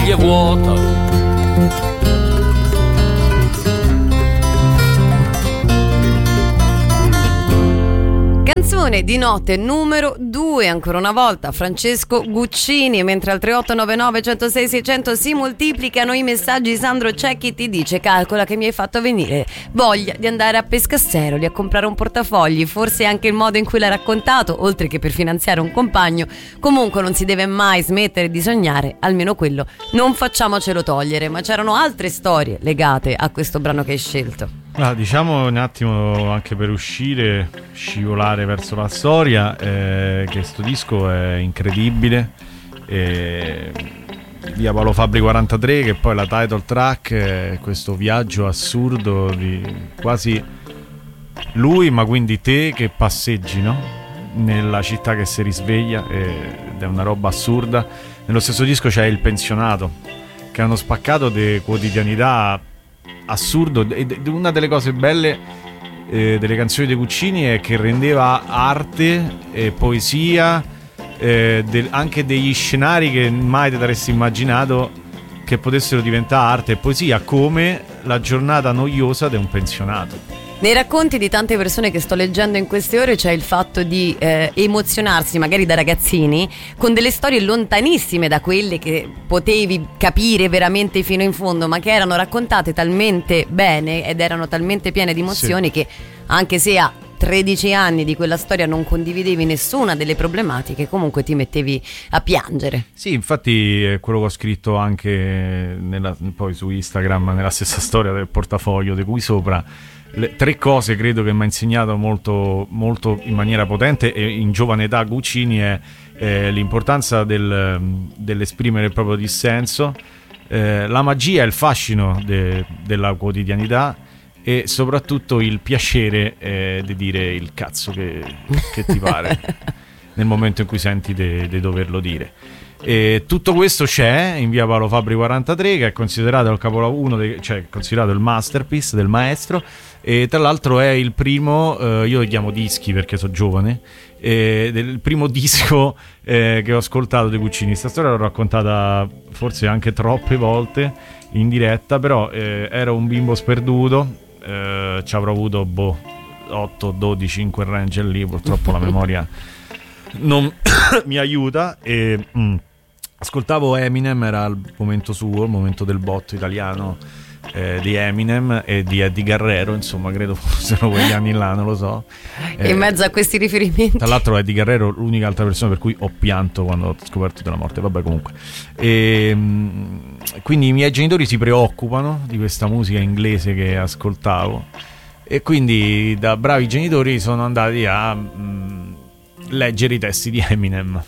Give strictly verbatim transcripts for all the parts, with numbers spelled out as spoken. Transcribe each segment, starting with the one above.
storia vuota. Canzone di notte numero due, ancora una volta Francesco Guccini, mentre al tre otto nove nove uno zero sei sei zero zero si moltiplicano i messaggi. Sandro Cecchi ti dice: calcola che mi hai fatto venire voglia di andare a Pescasseroli a comprare un portafogli, forse anche il modo in cui l'hai raccontato, oltre che per finanziare un compagno. Comunque non si deve mai smettere di sognare, almeno quello non facciamocelo togliere. Ma c'erano altre storie legate a questo brano che hai scelto. Ah, diciamo un attimo, anche per uscire, scivolare verso la storia, eh, che sto disco è incredibile. eh, Via Paolo Fabri quarantatré, che poi la title track è questo viaggio assurdo di quasi lui, ma quindi te che passeggi, no? Nella città che si risveglia, ed è una roba assurda. Nello stesso disco c'è Il pensionato, che è uno spaccato di quotidianità assurdo. E una delle cose belle eh, delle canzoni dei Guccini è che rendeva arte e poesia, eh, del, anche degli scenari che mai ti avresti immaginato che potessero diventare arte e poesia, come la giornata noiosa di un pensionato. Nei racconti di tante persone che sto leggendo in queste ore c'è il fatto di eh, emozionarsi magari da ragazzini con delle storie lontanissime da quelle che potevi capire veramente fino in fondo, ma che erano raccontate talmente bene ed erano talmente piene di emozioni, sì, che anche se a tredici anni di quella storia non condividevi nessuna delle problematiche, comunque ti mettevi a piangere. Sì, infatti è quello che ho scritto anche nella, poi su Instagram, nella stessa storia del portafoglio di cui sopra. Le tre cose credo che mi ha insegnato molto, molto in maniera potente e in giovane età Guccini è eh, l'importanza del, dell'esprimere il proprio dissenso, eh, la magia e il fascino de, della quotidianità, e soprattutto il piacere eh, di dire il cazzo che, che ti pare nel momento in cui senti di doverlo dire. E tutto questo c'è in Via Paolo Fabri quarantatré, che è considerato il capolavoro, de, cioè considerato il masterpiece del maestro, e tra l'altro è il primo, eh, io lo chiamo dischi perché sono giovane, eh, del primo disco eh, che ho ascoltato di Guccini. Questa storia l'ho raccontata forse anche troppe volte in diretta, però eh, ero un bimbo sperduto, eh, ci avrò avuto boh, otto dodici in quel range lì, purtroppo la memoria non mi aiuta, e mm, ascoltavo Eminem, era il momento suo, il momento del botto italiano eh, di Eminem e di Eddie Guerrero, insomma credo fossero quegli anni là, non lo so. Eh, in mezzo a questi riferimenti, tra l'altro Eddie Guerrero l'unica altra persona per cui ho pianto quando ho scoperto della morte, vabbè comunque. E, quindi i miei genitori si preoccupano di questa musica inglese che ascoltavo, e quindi da bravi genitori sono andati a mh, leggere i testi di Eminem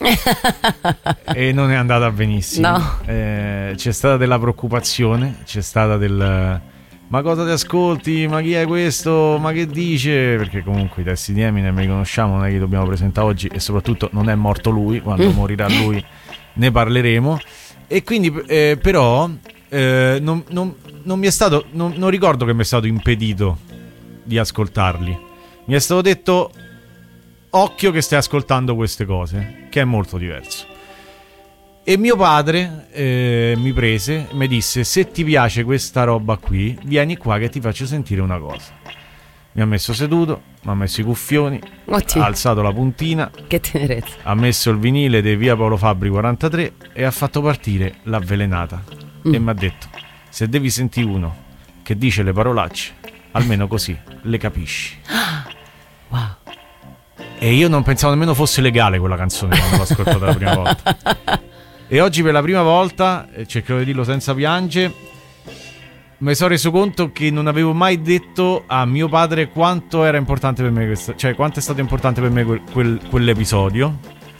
e non è andata benissimo. No. Eh, c'è stata della preoccupazione, c'è stata del ma cosa ti ascolti, ma chi è questo, ma che dice, perché comunque i testi di Eminem li conosciamo, non è che li dobbiamo presentare oggi, e soprattutto non è morto lui, quando mm. morirà lui ne parleremo. E quindi eh, però eh, non, non, non mi è stato non, non ricordo che mi è stato impedito di ascoltarli. Mi è stato detto: occhio che stai ascoltando queste cose, che è molto diverso. E mio padre eh, mi prese, mi disse: se ti piace questa roba qui, vieni qua che ti faccio sentire una cosa. Mi ha messo seduto, mi ha messo i cuffioni, Ottimo. Ha alzato la puntina, che tenerezza, ha messo il vinile di Via Paolo Fabri quarantatré e ha fatto partire L'Avvelenata. Mm. E mi ha detto: se devi sentire uno che dice le parolacce, almeno così le capisci. Wow. E io non pensavo nemmeno fosse legale quella canzone quando l'ho ascoltata la prima volta. E oggi per la prima volta, cercherò di dirlo senza piangere, mi sono reso conto che non avevo mai detto a mio padre quanto era importante per me questo, cioè quanto è stato importante per me quel, quel, quell'episodio.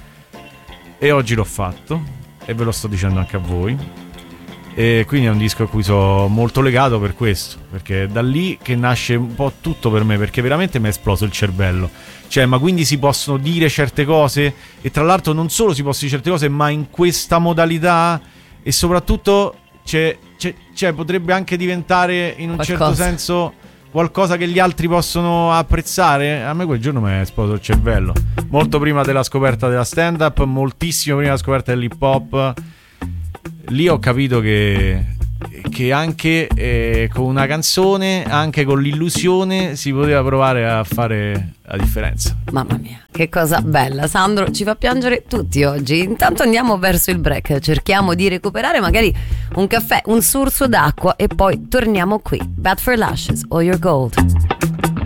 E oggi l'ho fatto e ve lo sto dicendo anche a voi. E quindi è un disco a cui sono molto legato per questo, perché è da lì che nasce un po' tutto per me, perché veramente mi è esploso il cervello. Cioè, ma quindi si possono dire certe cose, e tra l'altro non solo si possono dire certe cose, ma in questa modalità, e soprattutto c'è, c'è, cioè potrebbe anche diventare in un qualcosa. certo senso qualcosa che gli altri possono apprezzare. A me quel giorno mi è esploso il cervello, molto prima della scoperta della stand up, moltissimo prima della scoperta dell'hip hop. lì ho capito che, che anche eh, con una canzone, anche con l'illusione, si poteva provare a fare la differenza. Mamma mia, che cosa bella. Sandro ci fa piangere tutti oggi. Intanto andiamo verso il break, cerchiamo di recuperare magari un caffè, un sorso d'acqua e poi torniamo qui. Bad for Lashes, All Your Gold.